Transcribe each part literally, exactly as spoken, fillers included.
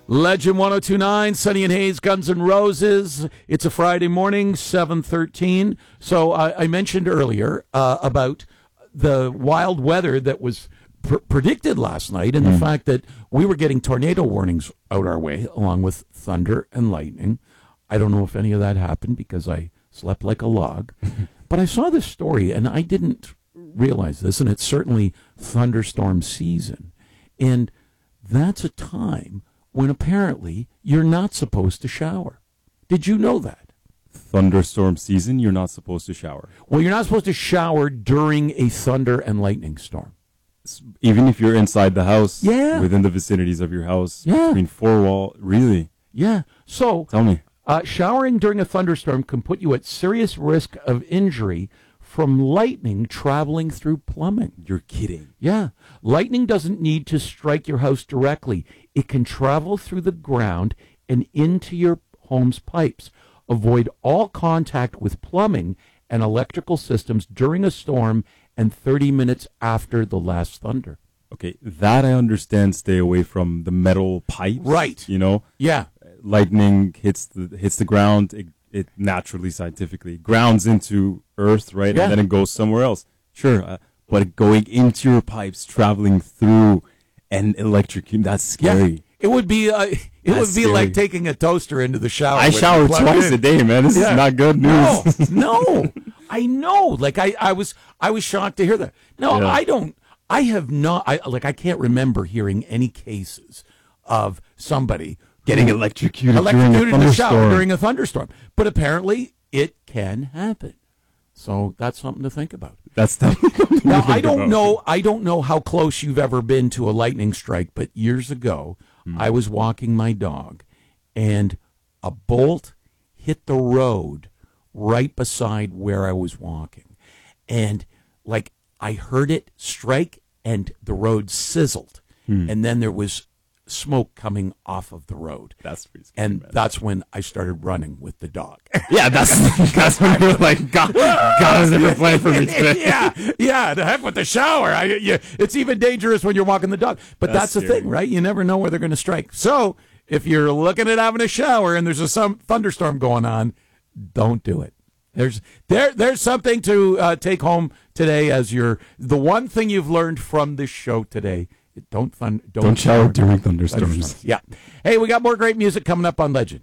Legend one oh two point nine, Sunny and Hayes, Guns N' Roses. It's a Friday morning, seven thirteen. So uh, I mentioned earlier uh, about the wild weather that was pr- predicted last night and mm. the fact that we were getting tornado warnings out our way, along with thunder and lightning. I don't know if any of that happened because I slept like a log. But I saw this story, and I didn't realize this, and it's certainly thunderstorm season. And that's a time when apparently you're not supposed to shower. Did you know that? Thunderstorm season, you're not supposed to shower. Well, you're not supposed to shower during a thunder and lightning storm. Even if you're inside the house, yeah. within the vicinities of your house, yeah. between four wall, really? Yeah. So, tell me. Uh, showering during a thunderstorm can put you at serious risk of injury from lightning traveling through plumbing. You're kidding. Yeah. Lightning doesn't need to strike your house directly. It can travel through the ground and into your home's pipes. Avoid all contact with plumbing and electrical systems during a storm and thirty minutes after the last thunder. Okay, that I understand. Stay away from the metal pipes. Right. You know? Yeah. Lightning hits the hits the ground. It, it naturally, scientifically, grounds into earth, right? Yeah. And then it goes somewhere else. Sure. Uh, but going into your pipes, traveling through and electrocute, that's scary. Yeah. It would be uh, it That's would be scary. like taking a toaster into the shower. I shower twice in. a day, man. This yeah. is not good news. No, no. I know. Like I, I was I was shocked to hear that. No, yeah. I don't I have not I like I can't remember hearing any cases of somebody getting electrocuted, electrocuted during in a the shower thunderstorm. during a thunderstorm. But apparently it can happen. So that's something to think about. That's the Now I don't about. know I don't know how close you've ever been to a lightning strike, but years ago hmm. I was walking my dog and a bolt hit the road right beside where I was walking. And like I heard it strike and the road sizzled. Hmm. And then there was smoke coming off of the road. That's pretty scary, and man. That's when I started running with the dog. Yeah, that's that's when you're like, God, God has never planned for me today. yeah, yeah. The heck with the shower. I, yeah, it's even dangerous when you're walking the dog. But that's, that's the thing, right? You never know where they're going to strike. So if you're looking at having a shower and there's a some thunderstorm going on, don't do it. There's there there's something to uh, take home today as your the one thing you've learned from this show today. Don't fun. Don't, don't shower during thunderstorms. Yeah. Hey, we got more great music coming up on Legend.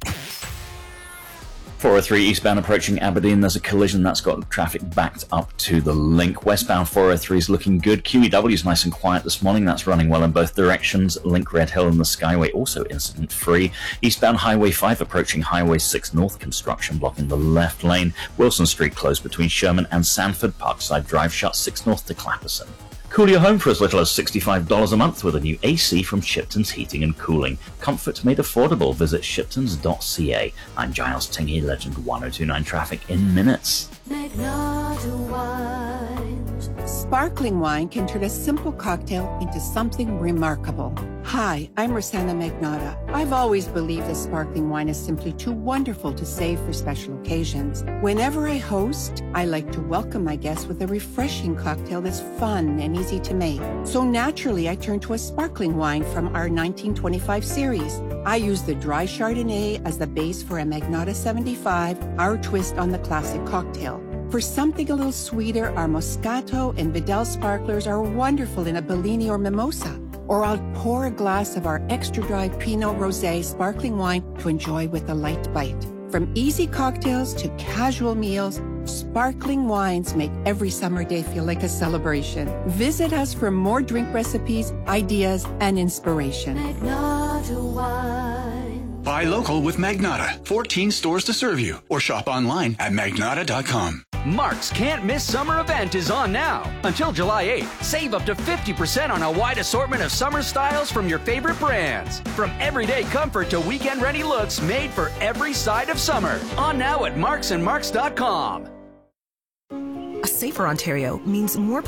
four oh three eastbound approaching Aberdeen. There's a collision that's got traffic backed up to the link. Westbound four oh three is looking good. Q E W is nice and quiet this morning. That's running well in both directions. Link Red Hill and the Skyway also incident free. Eastbound Highway five approaching Highway six North, construction blocking the left lane. Wilson Street closed between Sherman and Sanford. Parkside Drive shut six North to Clapperson. Cool your home for as little as sixty-five dollars a month with a new A C from Shipton's Heating and Cooling. Comfort made affordable. Visit shiptons dot c a. I'm Giles Tingy, Legend one oh two point nine traffic in minutes. Magnata wines. Sparkling wine can turn a simple cocktail into something remarkable. Hi, I'm Rosanna Magnata. I've always believed that sparkling wine is simply too wonderful to save for special occasions. Whenever I host, I like to welcome my guests with a refreshing cocktail that's fun and easy to make. So naturally, I turn to a sparkling wine from our nineteen twenty-five series. I use the dry Chardonnay as the base for a Magnata seventy-five, our twist on the classic cocktail. For something a little sweeter, our Moscato and Vidal sparklers are wonderful in a Bellini or Mimosa. Or I'll pour a glass of our extra dry Pinot Rosé sparkling wine to enjoy with a light bite. From easy cocktails to casual meals, sparkling wines make every summer day feel like a celebration. Visit us for more drink recipes, ideas, and inspiration. Magnata wine. Buy local with Magnata. fourteen stores to serve you. Or shop online at magnata dot com. Mark's Can't Miss Summer event is on now. Until July eighth, save up to fifty percent on a wide assortment of summer styles from your favorite brands. From everyday comfort to weekend-ready looks made for every side of summer. On now at marks and marks dot com. A safer Ontario means more